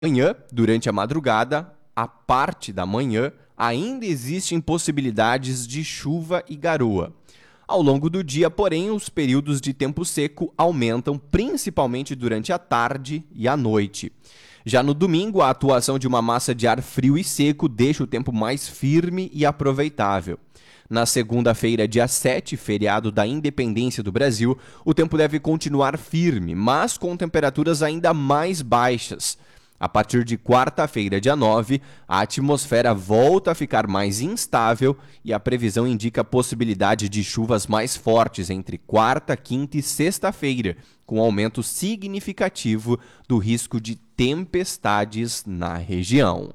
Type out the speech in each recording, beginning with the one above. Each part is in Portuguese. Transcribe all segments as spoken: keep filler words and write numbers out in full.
Amanhã, durante a madrugada, a parte da manhã, ainda existem possibilidades de chuva e garoa. Ao longo do dia, porém, os períodos de tempo seco aumentam, principalmente durante a tarde e a noite. Já no domingo, a atuação de uma massa de ar frio e seco deixa o tempo mais firme e aproveitável. Na segunda-feira, dia sete, feriado da Independência do Brasil, o tempo deve continuar firme, mas com temperaturas ainda mais baixas. A partir de quarta-feira, dia nove, a atmosfera volta a ficar mais instável e a previsão indica a possibilidade de chuvas mais fortes entre quarta, quinta e sexta-feira, com aumento significativo do risco de tempestades na região.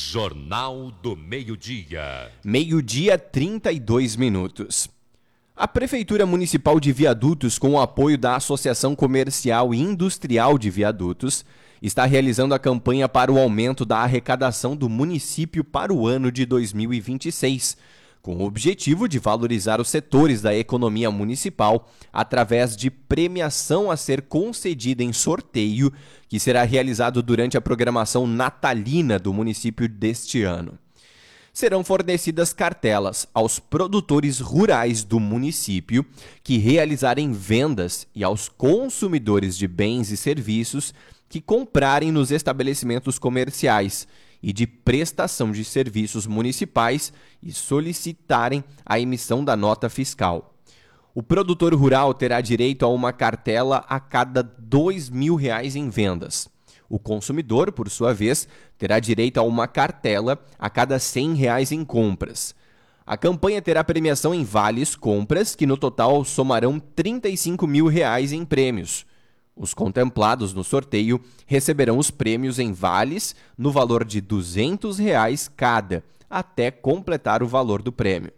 Jornal do Meio-Dia. Meio-dia, trinta e dois minutos. A Prefeitura Municipal de Viadutos, com o apoio da Associação Comercial e Industrial de Viadutos, está realizando a campanha para o aumento da arrecadação do município para o ano de dois mil e vinte e seis, com o objetivo de valorizar os setores da economia municipal através de premiação a ser concedida em sorteio, que será realizado durante a programação natalina do município deste ano. Serão fornecidas cartelas aos produtores rurais do município que realizarem vendas e aos consumidores de bens e serviços que comprarem nos estabelecimentos comerciais e de prestação de serviços municipais e solicitarem a emissão da nota fiscal. O produtor rural terá direito a uma cartela a cada dois mil reais em vendas. O consumidor, por sua vez, terá direito a uma cartela a cada cem reais em compras. A campanha terá premiação em vales compras, que no total somarão trinta e cinco mil reais em prêmios. Os contemplados no sorteio receberão os prêmios em vales no valor de duzentos reais cada, até completar o valor do prêmio.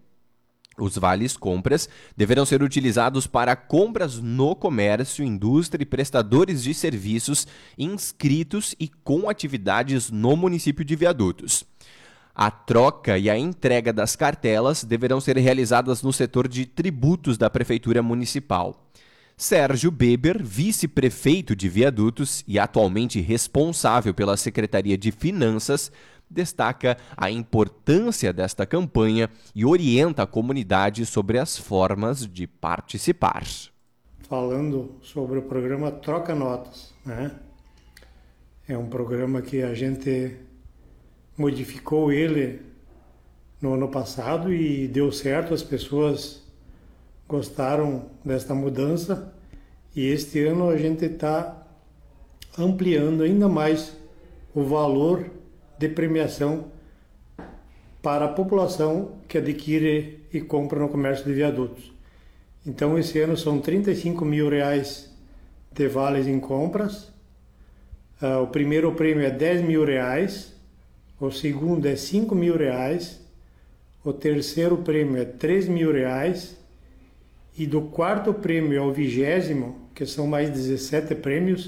Os vales compras deverão ser utilizados para compras no comércio, indústria e prestadores de serviços inscritos e com atividades no município de Viadutos. A troca e a entrega das cartelas deverão ser realizadas no setor de tributos da Prefeitura Municipal. Sérgio Beber, vice-prefeito de Viadutos e atualmente responsável pela Secretaria de Finanças, destaca a importância desta campanha e orienta a comunidade sobre as formas de participar. Falando sobre o programa Troca Notas, né? É um programa que a gente modificou ele no ano passado e deu certo, as pessoas gostaram desta mudança e este ano a gente está ampliando ainda mais o valor de premiação para a população que adquire e compra no comércio de Viadutos. Então esse ano são trinta e cinco mil reais de vales em compras, uh, o primeiro prêmio é dez mil reais, o segundo é cinco mil reais, o terceiro prêmio é três mil reais, e do quarto prêmio ao vigésimo, que são mais dezessete prêmios,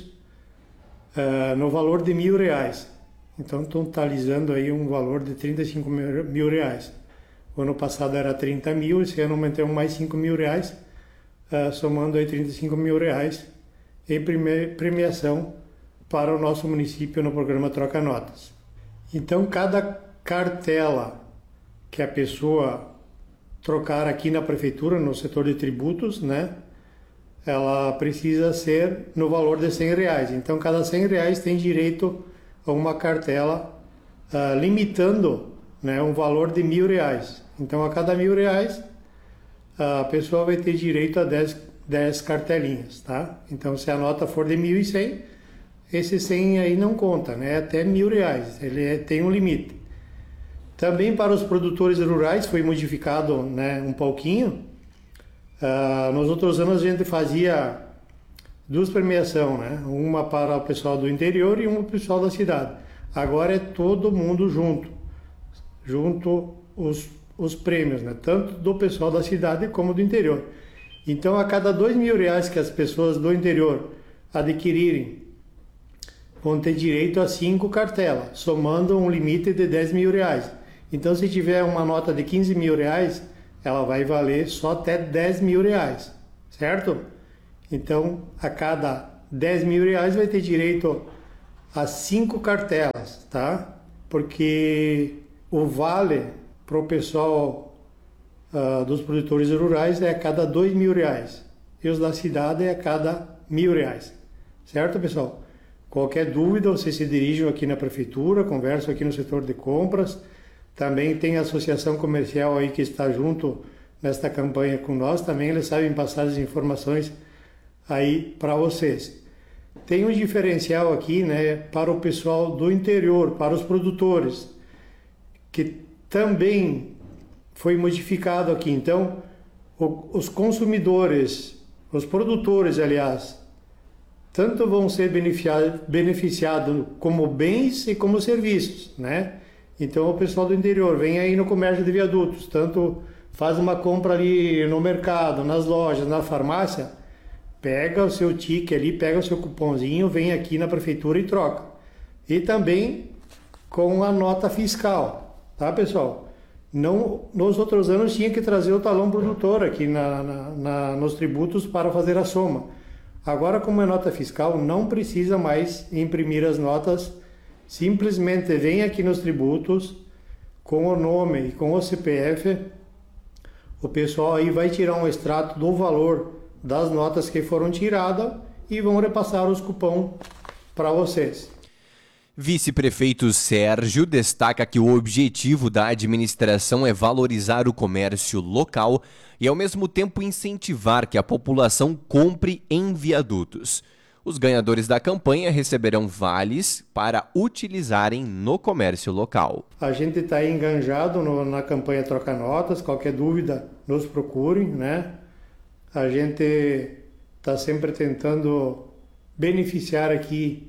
uh, no valor de mil reais. Então, totalizando aí um valor de trinta e cinco mil reais. O ano passado era trinta mil, esse ano aumentamos mais cinco mil reais, uh, somando aí trinta e cinco mil reais em premiação para o nosso município no programa Troca Notas. Então, cada cartela que a pessoa trocar aqui na prefeitura, no setor de tributos, né, ela precisa ser no valor de cem reais. Então, cada cem reais tem direito a uma cartela, uh, limitando, né, um valor de mil reais. Então, a cada mil reais, a pessoa vai ter direito a dez, dez cartelinhas, tá? Então, se a nota for de mil e cem, esse cem aí não conta, né? Até mil reais, ele é, tem um limite. Também para os produtores rurais foi modificado, né, um pouquinho. Uh, nos outros anos a gente fazia duas premiações, né? Uma para o pessoal do interior e uma para o pessoal da cidade. Agora é todo mundo junto, junto os, os prêmios, né? Tanto do pessoal da cidade como do interior. Então, a cada dois mil reais que as pessoas do interior adquirirem, vão ter direito a cinco cartelas, somando um limite de dez mil reais. Então, se tiver uma nota de quinze mil reais, ela vai valer só até dez mil reais, certo? Então, a cada dez mil reais vai ter direito as cinco cartelas, tá? Porque o vale para o pessoal uh, dos produtores rurais é a cada dois mil reais e os da cidade é a cada mil reais, certo, pessoal? Qualquer dúvida, vocês se dirijam aqui na prefeitura, conversam aqui no setor de compras. Também tem a associação comercial aí que está junto nesta campanha com nós, também eles sabem passar as informações aí para vocês. Tem um diferencial aqui, né, para o pessoal do interior, para os produtores, que também foi modificado aqui. Então, o, os consumidores, os produtores, aliás, tanto vão ser beneficiados beneficiado como bens e como serviços, né? Então, o pessoal do interior vem aí no comércio de viadutos, tanto faz uma compra ali no mercado, nas lojas, na farmácia, pega o seu ticket ali, pega o seu cupomzinho, vem aqui na prefeitura e troca. E também com a nota fiscal, tá, pessoal? Não, nos outros anos tinha que trazer o talão produtor aqui na, na, na, nos tributos para fazer a soma. Agora, como é nota fiscal, não precisa mais imprimir as notas, simplesmente vem aqui nos tributos com o nome e com o C P F, o pessoal aí vai tirar um extrato do valor das notas que foram tiradas e vão repassar os cupons para vocês. Vice-prefeito Sérgio destaca que o objetivo da administração é valorizar o comércio local e, ao mesmo tempo, incentivar que a população compre em viadutos. Os ganhadores da campanha receberão vales para utilizarem no comércio local. A gente está aí enganjado no, na campanha Troca Notas, qualquer dúvida nos procurem, né? A gente está sempre tentando beneficiar aqui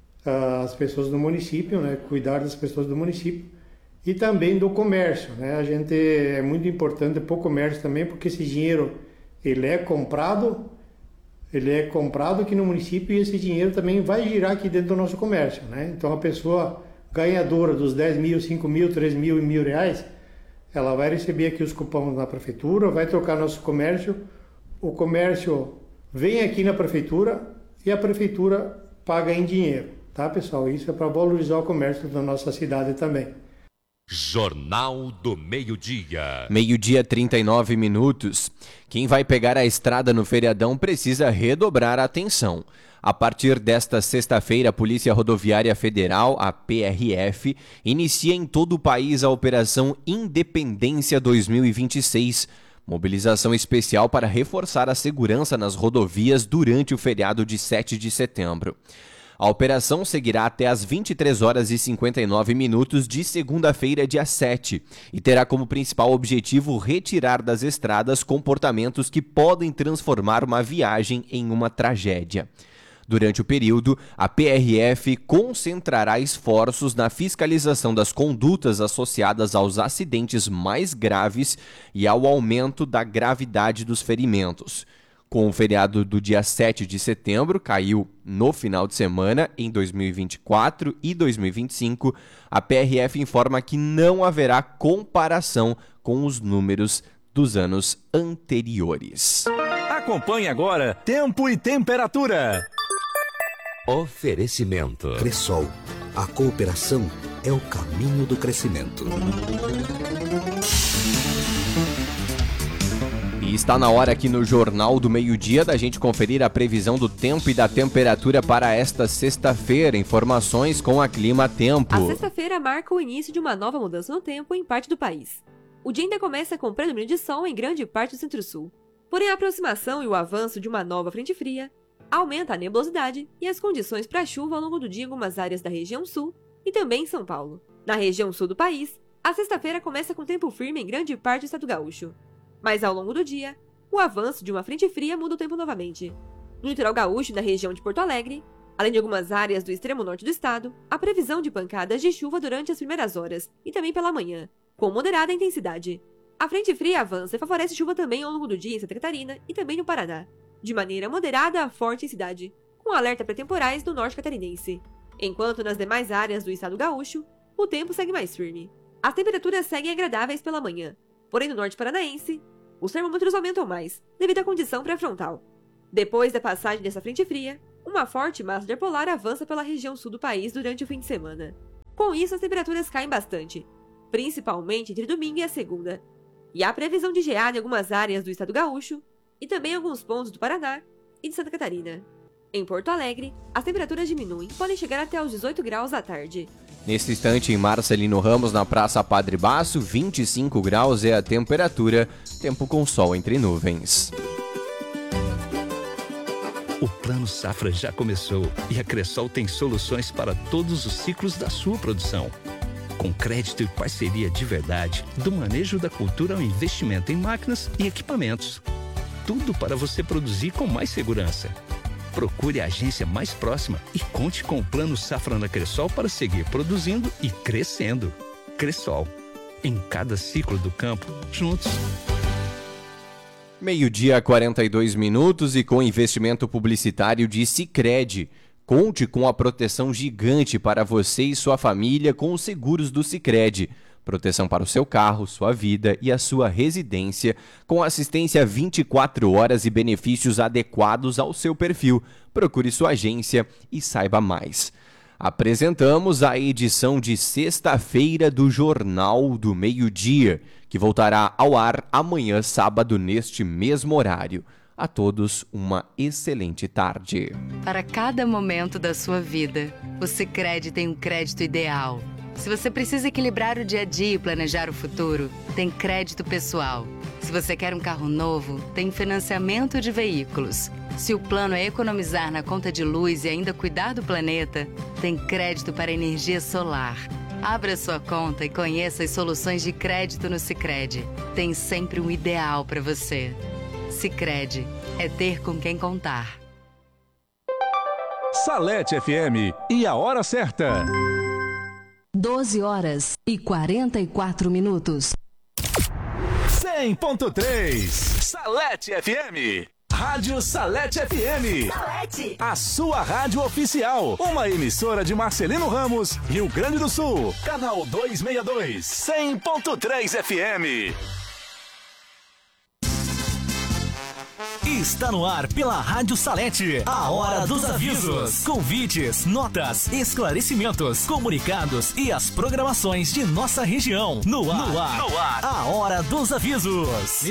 as pessoas do município, né, cuidar das pessoas do município e também do comércio, né? A gente é muito importante para o comércio também, porque esse dinheiro ele é comprado, ele é comprado aqui no município e esse dinheiro também vai girar aqui dentro do nosso comércio, né? Então a pessoa ganhadora dos dez mil, cinco mil, três mil e mil reais, ela vai receber aqui os cupons na prefeitura, vai trocar nosso comércio, o comércio vem aqui na prefeitura e a prefeitura paga em dinheiro. Tá, pessoal? Isso é para valorizar o comércio da nossa cidade também. Jornal do Meio-Dia. Meio-dia, trinta e nove minutos. Quem vai pegar a estrada no feriadão precisa redobrar a atenção. A partir desta sexta-feira, a Polícia Rodoviária Federal, a P R F, inicia em todo o país a Operação Independência dois mil e vinte e seis. Mobilização especial para reforçar a segurança nas rodovias durante o feriado de sete de setembro. A operação seguirá até às vinte e três horas e cinquenta e nove minutos de segunda-feira, dia sete, e terá como principal objetivo retirar das estradas comportamentos que podem transformar uma viagem em uma tragédia. Durante o período, a P R F concentrará esforços na fiscalização das condutas associadas aos acidentes mais graves e ao aumento da gravidade dos ferimentos. Com o feriado do dia sete de setembro, caiu no final de semana em dois mil e vinte e quatro e dois mil e vinte e cinco, a P R F informa que não haverá comparação com os números dos anos anteriores. Acompanhe agora Tempo e Temperatura. Oferecimento. Cressol, a cooperação é o caminho do crescimento. E está na hora aqui no Jornal do Meio-Dia da gente conferir a previsão do tempo e da temperatura para esta sexta-feira. Informações com a Clima Tempo. A sexta-feira marca o início de uma nova mudança no tempo em parte do país. O dia ainda começa com predomínio de sol em grande parte do centro-sul. Porém, a aproximação e o avanço de uma nova frente fria aumenta a nebulosidade e as condições para chuva ao longo do dia em algumas áreas da região sul e também em São Paulo. Na região sul do país, a sexta-feira começa com tempo firme em grande parte do estado gaúcho. Mas ao longo do dia, o avanço de uma frente fria muda o tempo novamente. No litoral gaúcho e na região de Porto Alegre, além de algumas áreas do extremo norte do estado, há previsão de pancadas de chuva durante as primeiras horas e também pela manhã, com moderada intensidade. A frente fria avança e favorece chuva também ao longo do dia em Santa Catarina e também no Paraná, de maneira moderada a forte intensidade, com alerta para temporais do norte catarinense. Enquanto nas demais áreas do estado gaúcho, o tempo segue mais firme. As temperaturas seguem agradáveis pela manhã, porém no norte paranaense, os termômetros aumentam mais, devido à condição pré-frontal. Depois da passagem dessa frente fria, uma Uma forte massa de ar polar avança pela região sul do país durante o fim de semana. Com isso, as temperaturas caem bastante, principalmente entre domingo e a segunda. E há previsão de geada em algumas áreas do estado gaúcho e também em alguns pontos do Paraná e de Santa Catarina. Em Porto Alegre, as temperaturas diminuem e podem chegar até os dezoito graus à tarde. Neste instante, em Marcelino Ramos, na Praça Padre Basso, vinte e cinco graus é a temperatura, tempo com sol entre nuvens. O Plano Safra já começou e a Cressol tem soluções para todos os ciclos da sua produção. Com crédito e parceria de verdade, do manejo da cultura ao investimento em máquinas e equipamentos. Tudo para você produzir com mais segurança. Procure a agência mais próxima e conte com o Plano Safra na Cressol para seguir produzindo e crescendo. Cressol, em cada ciclo do campo, juntos. Meio-dia, quarenta e dois minutos e com investimento publicitário de Sicredi. Conte com a proteção gigante para você e sua família com os seguros do Sicredi. Proteção para o seu carro, sua vida e a sua residência, com assistência vinte e quatro horas e benefícios adequados ao seu perfil. Procure sua agência e saiba mais. Apresentamos a edição de sexta-feira do Jornal do Meio-Dia, que voltará ao ar amanhã, sábado, neste mesmo horário. A todos, uma excelente tarde. Para cada momento da sua vida, o Sicredi tem um crédito ideal. Se você precisa equilibrar o dia a dia e planejar o futuro, tem crédito pessoal. Se você quer um carro novo, tem financiamento de veículos. Se o plano é economizar na conta de luz e ainda cuidar do planeta, tem crédito para energia solar. Abra sua conta e conheça as soluções de crédito no Sicredi. Tem sempre um ideal para você. Sicredi é ter com quem contar. Salete F M e a hora certa. doze horas e quarenta e quatro minutos. cem ponto três Salete F M. Rádio Salete F M. Salete. A sua rádio oficial. Uma emissora de Marcelino Ramos, Rio Grande do Sul. Canal duzentos e sessenta e dois. cem ponto três F M. Está no ar pela Rádio Salete, a Hora dos Avisos. Convites, notas, esclarecimentos, comunicados e as programações de nossa região. No ar, no ar, no ar. A Hora dos Avisos.